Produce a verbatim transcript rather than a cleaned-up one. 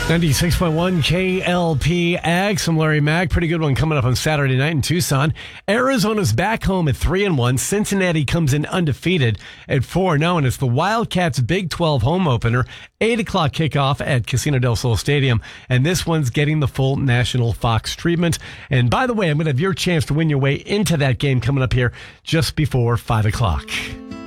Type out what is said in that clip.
ninety-six point one K L P X. I'm Larry Mack. Pretty good one coming up on Saturday night in Tucson. Arizona's back home at three and one. Cincinnati comes in undefeated at four and oh, and it's the Wildcats' Big twelve home opener. eight o'clock kickoff at Casino del Sol Stadium, and this one's getting the full national Fox treatment. And by the way, I'm going to have your chance to win your way into that game coming up here just before five o'clock.